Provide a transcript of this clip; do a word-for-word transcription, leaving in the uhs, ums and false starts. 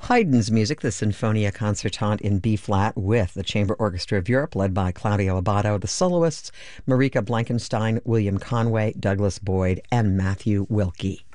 Haydn's music, the Sinfonia Concertante in B-flat with the Chamber Orchestra of Europe, led by Claudio Abbado, the soloists, Marika Blankenstein, William Conway, Douglas Boyd, and Matthew Wilkie.